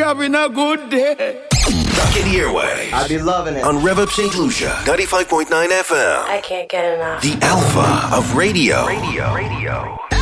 having a good day. Back in the airway. I be loving it. On Rev Up St. Lucia, 95.9 FM. I can't get enough. The alpha of radio. Radio.